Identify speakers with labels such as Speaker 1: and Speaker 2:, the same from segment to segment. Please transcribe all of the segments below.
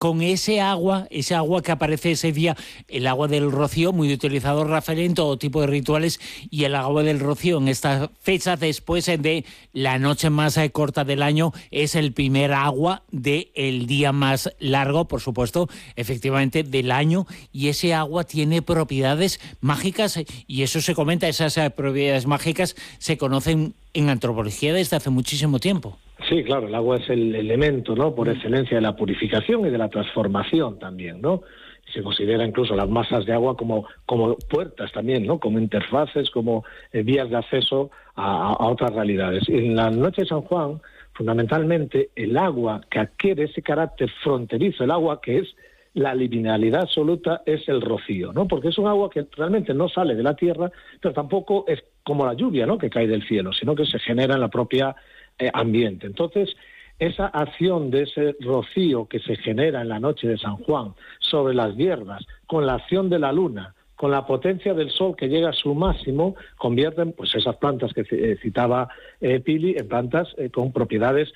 Speaker 1: con ese agua que aparece ese día, el agua del rocío, muy utilizado, Rafael, en todo tipo de rituales, y el agua del rocío en esta fecha, después de la noche más corta del año, es el primer agua del día más largo, por supuesto, efectivamente, del año, y ese agua tiene propiedades mágicas, y eso se comenta, esas propiedades mágicas se conocen en antropología desde hace muchísimo tiempo.
Speaker 2: Sí, claro, el agua es el elemento, ¿no?, por excelencia de la purificación y de la transformación también, ¿no? Se considera incluso las masas de agua como puertas también, ¿no?, como interfaces, como vías de acceso a otras realidades. Y en la noche de San Juan, fundamentalmente, el agua que adquiere ese carácter fronterizo, el agua que es la liminalidad absoluta, es el rocío, ¿no? Porque es un agua que realmente no sale de la tierra, pero tampoco es como la lluvia, ¿no?, que cae del cielo, sino que se genera en la propia ambiente. Entonces, esa acción de ese rocío que se genera en la noche de San Juan sobre las hierbas, con la acción de la luna, con la potencia del sol que llega a su máximo, convierten pues esas plantas que citaba Pili en plantas con propiedades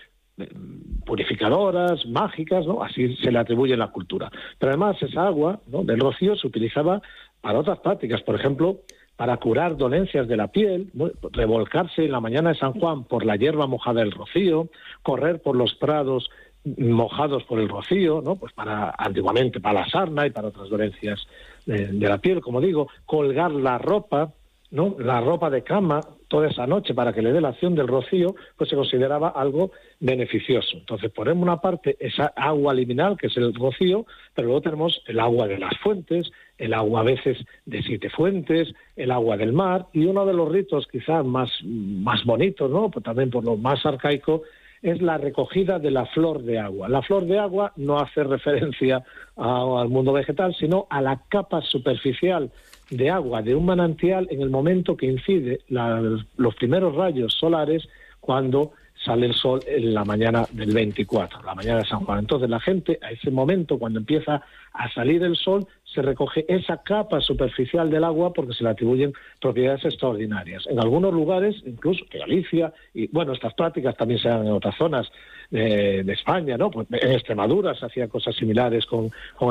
Speaker 2: purificadoras, mágicas, ¿no? Así se le atribuye en la cultura. Pero además esa agua, ¿no?, del rocío se utilizaba para otras prácticas, por ejemplo, para curar dolencias de la piel, ¿no?, revolcarse en la mañana de San Juan por la hierba mojada del rocío, correr por los prados mojados por el rocío, ¿no?, pues antiguamente para la sarna y para otras dolencias de la piel, como digo, colgar la ropa, ¿no?, la ropa de cama toda esa noche para que le dé la acción del rocío, pues se consideraba algo beneficioso. Entonces ponemos una parte esa agua liminal, que es el rocío, pero luego tenemos el agua de las fuentes, el agua a veces de 7 fuentes, el agua del mar, y uno de los ritos quizás más bonitos, ¿no?, pues también por lo más arcaico, es la recogida de la flor de agua. La flor de agua no hace referencia al mundo vegetal, sino a la capa superficial de agua de un manantial en el momento que incide los primeros rayos solares cuando sale el sol en la mañana del 24, la mañana de San Juan. Entonces la gente a ese momento, cuando empieza a salir el sol, se recoge esa capa superficial del agua porque se le atribuyen propiedades extraordinarias. En algunos lugares, incluso que Galicia, y bueno, estas prácticas también se dan en otras zonas de España, ¿no? Pues en Extremadura se hacían cosas similares con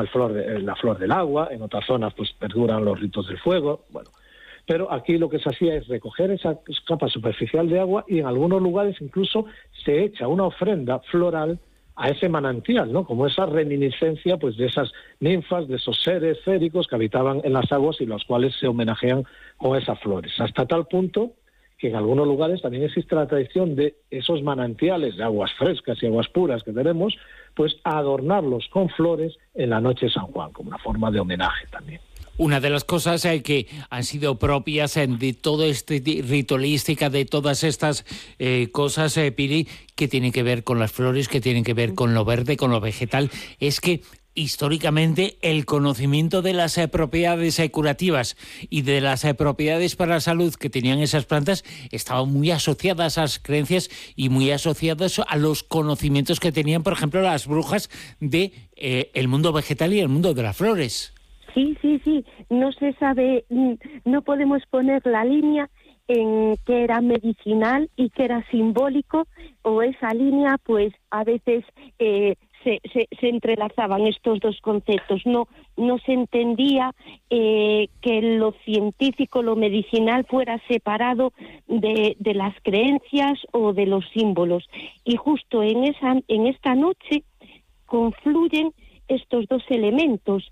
Speaker 2: la flor del agua, en otras zonas pues perduran los ritos del fuego, bueno. Pero aquí lo que se hacía es recoger esa capa superficial de agua y en algunos lugares incluso se echa una ofrenda floral a ese manantial, ¿no?, como esa reminiscencia pues de esas ninfas, de esos seres féricos que habitaban en las aguas y los cuales se homenajean con esas flores. Hasta tal punto que en algunos lugares también existe la tradición de esos manantiales de aguas frescas y aguas puras que tenemos, pues adornarlos con flores en la noche de San Juan, como una forma de homenaje también.
Speaker 1: Una de las cosas que han sido propias de todo este ritualística, de todas estas cosas, Pili, que tienen que ver con las flores, que tienen que ver con lo verde, con lo vegetal, es que históricamente el conocimiento de las propiedades curativas y de las propiedades para la salud que tenían esas plantas estaban muy asociadas a esas creencias y muy asociadas a los conocimientos que tenían, por ejemplo, las brujas de el mundo vegetal y el mundo de las flores.
Speaker 3: Sí, no se sabe, no podemos poner la línea en qué era medicinal y qué era simbólico, o esa línea pues a veces se entrelazaban estos dos conceptos, no se entendía que lo científico, lo medicinal fuera separado de las creencias o de los símbolos, y justo en esta noche confluyen estos dos elementos.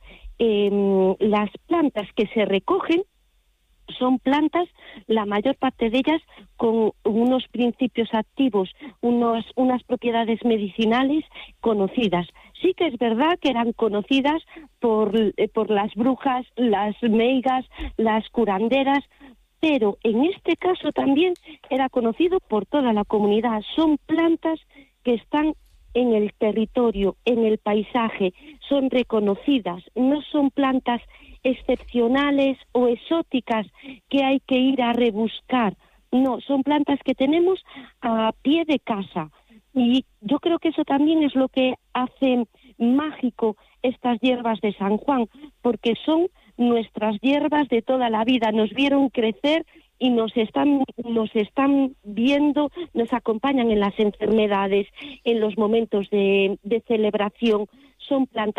Speaker 3: Las plantas que se recogen son plantas, la mayor parte de ellas con unos principios activos, unas propiedades medicinales conocidas. Sí que es verdad que eran conocidas por las brujas, las meigas, las curanderas, pero en este caso también era conocido por toda la comunidad. Son plantas que están en el territorio, en el paisaje, son reconocidas, no son plantas excepcionales o exóticas que hay que ir a rebuscar, no, son plantas que tenemos a pie de casa, y yo creo que eso también es lo que hace mágico estas hierbas de San Juan, porque son nuestras hierbas de toda la vida, nos vieron crecer y nos están viendo, nos acompañan en las enfermedades, en los momentos de celebración. Son plantas